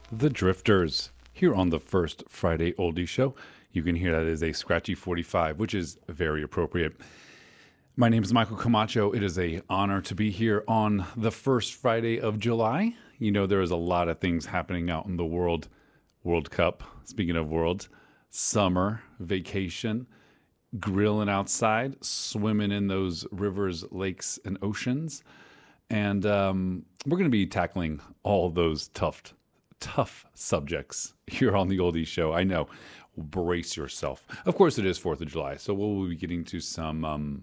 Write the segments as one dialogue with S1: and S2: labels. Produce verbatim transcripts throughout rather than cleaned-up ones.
S1: The Drifters, here on the First Friday Oldie Show. You can hear that as a scratchy forty-five, which is very appropriate. My name is Michael Camacho. It is an honor to be here on the first Friday of July. You know, there is a lot of things happening out in the world. World Cup, speaking of worlds, summer, vacation, grilling outside, swimming in those rivers, lakes, and oceans. And um, we're going to be tackling all of those tough, tough subjects here on the Oldies Show. I know. Brace yourself. Of course, it is fourth of July, so we'll be getting to some um,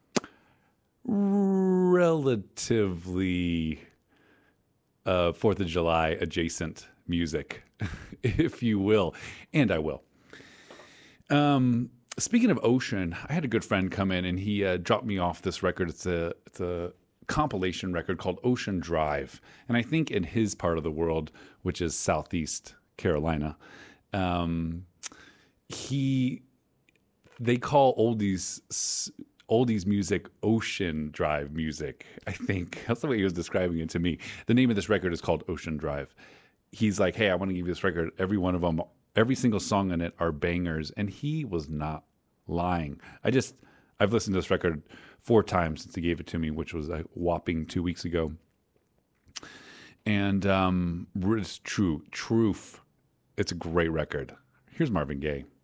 S1: relatively uh, fourth of July adjacent music, if you will. And I will. Um, speaking of ocean, I had a good friend come in and he uh, dropped me off this record. It's a, it's a compilation record called Ocean Drive. And I think in his part of the world, which is Southeast Carolina, um, he, they call oldies, oldies music Ocean Drive music. I think that's the way he was describing it to me. The name of this record is called Ocean Drive. He's like, hey, I want to give you this record. Every one of them, every single song in it are bangers. And he was not lying. I just, I've listened to this record four times since he gave it to me, which was a whopping two weeks ago. And um, it's true, truth. It's a great record. Here's Marvin Gaye.